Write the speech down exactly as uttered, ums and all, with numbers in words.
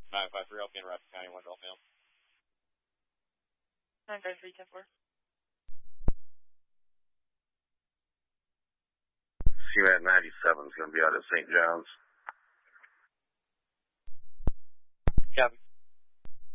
nine five three, I'll be in Rapid County, one Gulf Mail. nine five three, ten four. C MAT ninety-seven is going to be out at Saint John's. Copy.